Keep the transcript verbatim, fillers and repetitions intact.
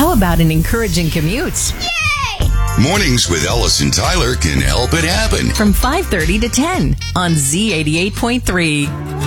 How about an encouraging commute? Mornings with Ellis and Tyler can help it happen. From five thirty to ten on Z eighty-eight point three.